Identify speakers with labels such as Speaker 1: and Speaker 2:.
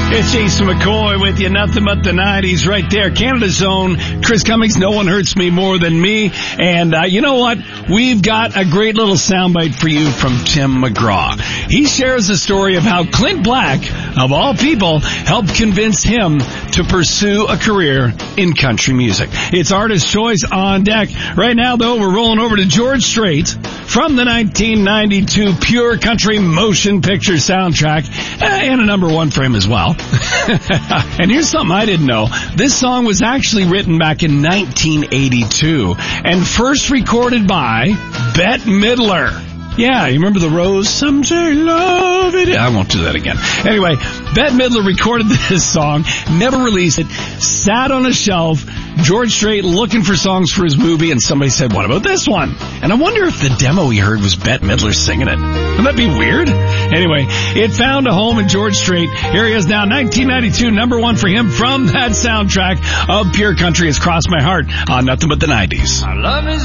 Speaker 1: It's Jason McCoy with you. Nothing but the 90s right there. Canada's own Chris Cummings. No one hurts me more than me. And you know what? We've got a great little soundbite for you from Tim McGraw. He shares the story of how Clint Black, of all people, helped convince him to pursue a career in country music. It's Artist Choice on deck. Right now, though, we're rolling over to George Strait from the 1992 Pure Country Motion Picture soundtrack, and a number one for him as well. And here's something I didn't know. This song was actually written back in 1982 and first recorded by Bette Midler. Yeah, you remember the Rose? Someday love it. I won't do that again. Anyway, Bette Midler recorded this song, never released it, sat on a shelf, George Strait looking for songs for his movie, and somebody said, what about this one? And I wonder if the demo he heard was Bette Midler singing it. Wouldn't that be weird? Anyway, it found a home in George Strait. Here he is now, 1992, number one for him from that soundtrack of Pure Country. Has Crossed My Heart on Nothing But the 90s.
Speaker 2: Our love is